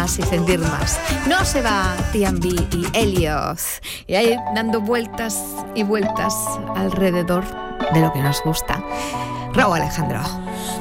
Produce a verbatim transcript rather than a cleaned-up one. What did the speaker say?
más y sentir más. No se va T and B y Elliot, y ahí dando vueltas y vueltas alrededor de lo que nos gusta. Rauw Alejandro.